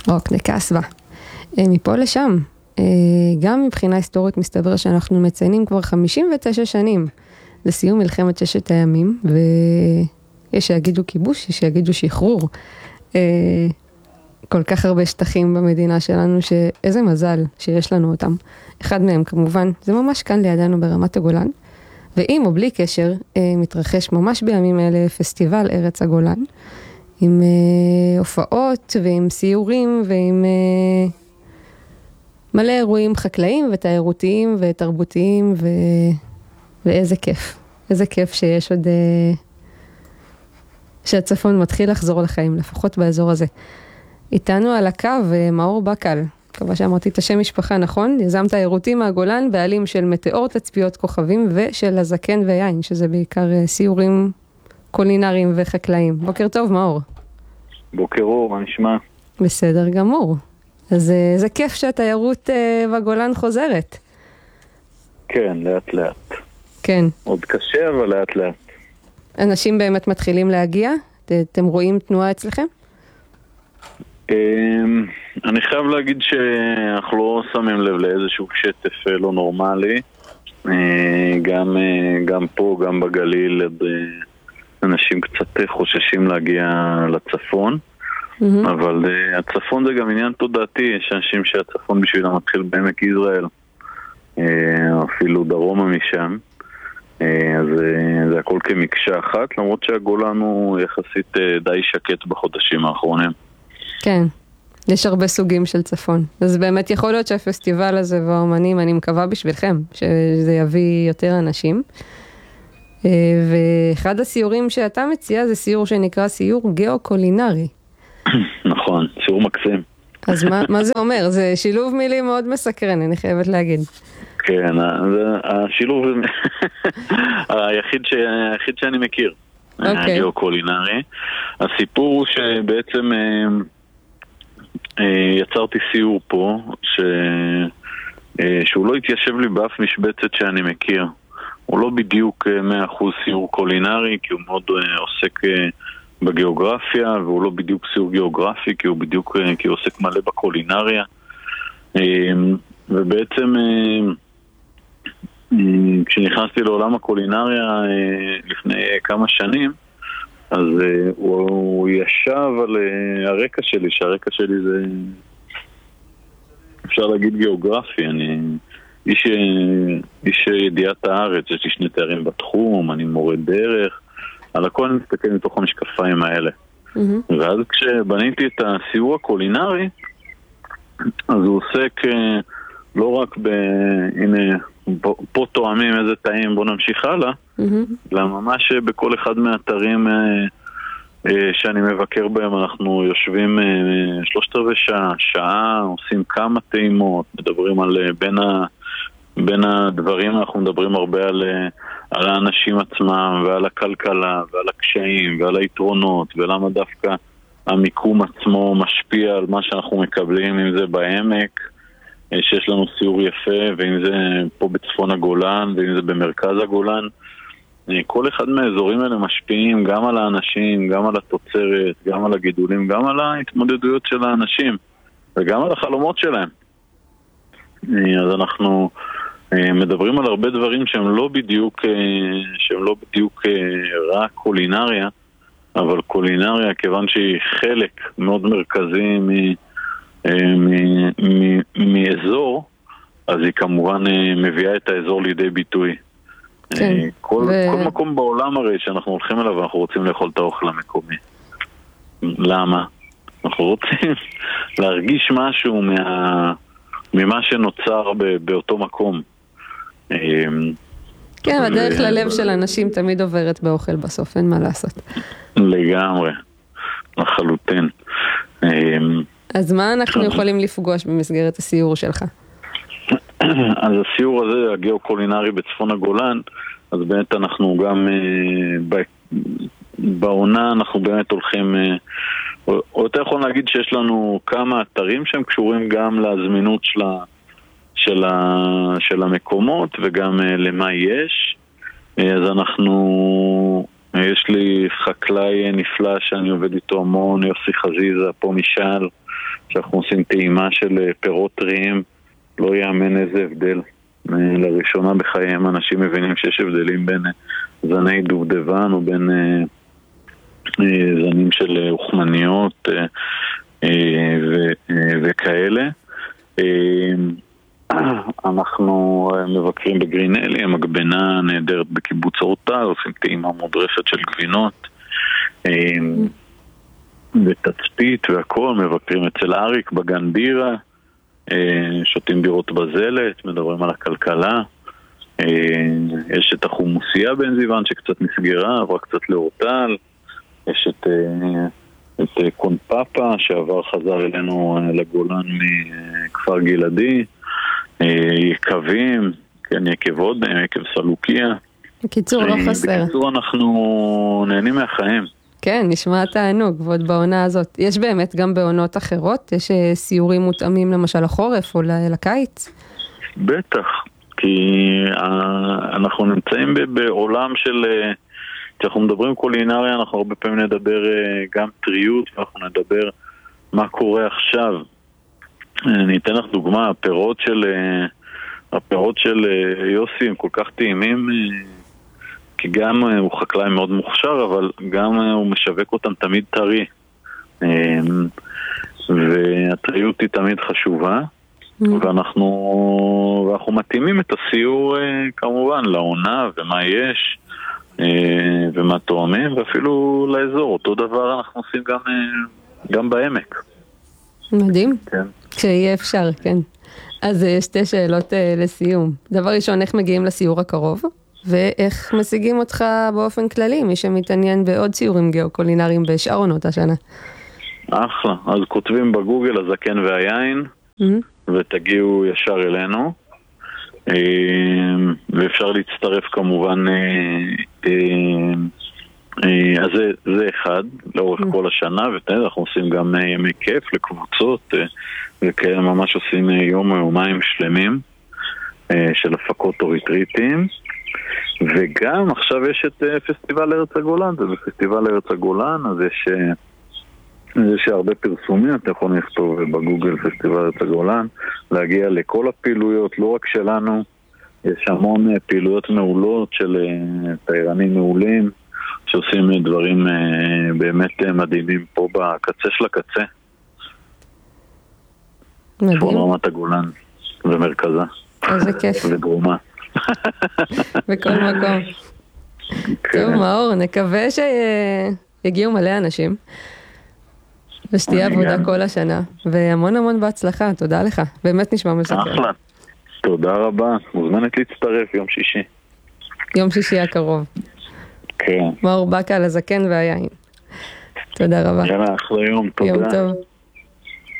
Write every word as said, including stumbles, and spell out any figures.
רוקנה קסבה. מפה לשם, גם מבחינה היסטורית מסתבר שאנחנו מציינים כבר חמישים ותשע שנים לסיום מלחמת ששת הימים, ויש שיגידו כיבוש, יש שיגידו שחרור. כל כך הרבה שטחים במדינה שלנו, שאיזה מזל שיש לנו אותם. אחד מהם כמובן, זה ממש כאן לידינו ברמת הגולן, ועם או בלי קשר, מתרחש ממש בימים אלה פסטיבל ארץ הגולן, עם הופעות ועם סיורים ועם מלא אירועים חקלאיים ותיירותיים ותרבותיים, ו... ואיזה כיף. איזה כיף שיש עוד... שהצפון מתחיל לחזור לחיים, לפחות באזור הזה. איתנו על הקו מאור בקל, מקווה שאמרתי את השם משפחה נכון, יזם תיירותי מהגולן, בעלים של מטאור תצפיות כוכבים ושל הזקן ויין, שזה בעיקר סיורים קולינריים וחקלאיים. בוקר טוב מאור. בוקר אור, מה נשמע? בסדר גמור. אז זה כיף שהתיירות בגולן חוזרת. כן, לאט לאט. כן. עוד קשה, אבל לאט לאט. אנשים באמת מתחילים להגיע? אתם רואים תנועה אצלכם? אני חייב להגיד שאנחנו לא שמים לב לאיזשהו שטף לא נורמלי. גם, גם פה, גם בגליל, אנשים קצת חוששים להגיע לצפון. Mm-hmm. אבל uh, הצפון זה גם עניין תודעתי, יש אנשים שהצפון בשבילם מתחיל בעמק יזרעאל, uh, אפילו דרומה משם, uh, אז uh, זה הכל כמקשה אחת, למרות שהגולן הוא יחסית uh, די שקט בחודשים האחרונים. כן, יש הרבה סוגים של צפון, אז באמת יכול להיות שהפסטיבל הזה והאומנים, אני מקווה בשבילכם, שזה יביא יותר אנשים, uh, ואחד הסיורים שאתה מציע זה סיור שנקרא סיור גיאו-קולינרי. נכון, סיור מקסים. אז מה, מה זה אומר? זה שילוב מילים מאוד מסקרן, אני חייבת להגיד. כן, השילוב היחיד, ש... היחיד שאני מכיר, okay. הגיאו-קולינרי. הסיפור הוא שבעצם יצרתי סיור פה, ש... שהוא לא התיישב לי באף משבצת שאני מכיר. הוא לא בדיוק מאה אחוז סיור קולינרי, כי הוא מאוד עוסק בגיאוגרפיה, והוא לא בדיוק סיור גיאוגרפי, כי הוא בדיוק, כי הוא עוסק מלא בקולינריה. ובעצם כשנכנסתי לעולם הקולינריה לפני כמה שנים, אז הוא ישב על הרקע שלי, שהרקע שלי זה, אפשר להגיד גיאוגרפי. אני איש, איש ידיעת הארץ, יש לי שני תארים בתחום, אני מורה דרך, על הכל אני מסתכל מתוך המשקפיים האלה. Mm-hmm. ואז כשבניתי את הסיור הקולינרי, אז הוא עוסק לא רק ב... הנה, פה, פה תואמים איזה טעים, בוא נמשיך הלאה, mm-hmm. אלא ממש בכל אחד מהאתרים שאני מבקר בהם, אנחנו יושבים שלושת רבעי שעה, שעה, עושים כמה טעימות, מדברים על בין ה... בין הדברים אנחנו מדברים הרבה על, על האנשים עצמם ועל הכלכלה ועל הקשיים ועל היתרונות ולמה דווקא המיקום עצמו משפיע על מה שאנחנו מקבלים, אם זה בעמק שיש לנו סיור יפה, ואם זה פה בצפון הגולן ואם זה במרכז הגולן. כל אחד מהאזורים האלה משפיעים גם על האנשים, גם על התוצרת, גם על הגידולים, גם על ההתמודדויות של האנשים וגם על החלומות שלהם. אז אנחנו מדברים על הרבה דברים שהם לא בדיוק, שהם לא בדיוק רק קולינריה, אבל קולינריה, כיוון שהיא חלק מאוד מרכזי מ, מ, מ, מאזור, אז היא כמובן מביאה את האזור לידי ביטוי. כן. כל, ו... כל מקום בעולם הרי שאנחנו הולכים אליו, אנחנו רוצים לאכול את האוכל המקומי. למה? אנחנו רוצים להרגיש משהו מה... ממה שנוצר באותו מקום. כן, הדרך ללב של אנשים תמיד עוברת באוכל בסוף, אין מה לעשות. לגמרי, לחלוטין. אז מה אנחנו יכולים לפגוש במסגרת הסיור שלך? אז הסיור הזה, הגיאו-קולינרי בצפון הגולן, אז באמת אנחנו גם בעונה אנחנו באמת הולכים, או יותר יכול להגיד שיש לנו כמה אתרים שהם קשורים גם להזמינות של, של, של המקומות וגם למה יש. אז אנחנו, יש לי חקלאי נפלא שאני עובד איתו המון, יוסי חזיזה פה משל, שאנחנו עושים טעימה של פירות טריים, לא יאמן איזה הבדל. לראשונה בחייהם אנשים מבינים שיש הבדלים בין זני דובדבן או בין זנים של אוכמניות וכאלה. אנחנו מבקרים בגרינלי, המגבנה נהדרת בקיבוץ אורטל, עושים טעימה מודרכת של גבינות ותצפית והכל, מבקרים אצל אריק בגן בירה, שותים בירות בזלת, מדברים על הכלכלה. יש את החומוסייה בן זיוון שקצת נסגרה, עברה קצת לאורטל. יש את, את קונפאפה שעבר חזר אלינו לגולן מכפר גלעדי. יקבים, כן, יקב עוד, יקב סלוקיה. בקיצור, לא חסר. בקיצור, אנחנו נהנים מהחיים. כן, נשמע תענוג, ועוד בעונה הזאת. יש באמת גם בעונות אחרות? יש סיורים מותאמים למשל לחורף או לקיץ? בטח, כי אנחנו נמצאים בעולם של, כשאנחנו מדברים קולינריה, אנחנו הרבה פעמים נדבר גם טריות, ואנחנו נדבר מה קורה עכשיו. אני אתן לך דוגמה, הפירות של, הפירות של יוסי הם כל כך טעימים, כי גם הוא חקלאי מאוד מוכשר, אבל גם הוא משווק אותם תמיד טרי. והטריות היא תמיד חשובה, ואנחנו, ואנחנו מתאימים את הסיור כמובן לעונה ומה יש, ומה תואמים, ואפילו לאזור. אותו דבר אנחנו עושים גם, גם בעמק. מדהים. כן. כשיהיה אפשר, כן. אז שתי שאלות לסיום. דבר ראשון, איך מגיעים לסיור הקרוב? ואיך משיגים אותך באופן כללי, מי שמתעניין בעוד ציורים גיאוקולינריים בשאר עונות השנה? אחלה, אז כותבים בגוגל הזקן והיין, mm-hmm. ותגיעו ישר אלינו, ואפשר להצטרף כמובן, אז זה, זה אחד, לאורך mm-hmm. כל השנה, ואנחנו עושים גם ימי כיף לקבוצות, וכאלה ממש עושים יום או יומיים שלמים של הפקות או ריטריטים. וגם עכשיו יש את פסטיבל ארץ הגולן, ובפסטיבל ארץ הגולן אז יש, יש הרבה פרסומים, אתם יכולים לכתוב בגוגל פסטיבל ארץ הגולן, להגיע לכל הפעילויות, לא רק שלנו, יש המון פעילויות מעולות של תיירנים מעולים, שעושים דברים באמת מדהימים פה בקצה של הקצה. מדהים. פה רמת הגולן ומרכזה. איזה כיף. ודרומה. בכל מקום. טוב, מאור, נקווה שיגיעו מלא אנשים ושתהיה עבודה כל השנה, והמון המון בהצלחה, תודה לך, באמת נשמע מסקר. אחלה, תודה רבה, מוזמנת להצטרף יום שישי. יום שישי הקרוב. כן. מאור בקל, הזקן והיין. תודה רבה. יאללה, אחלה יום, תודה. יום טוב.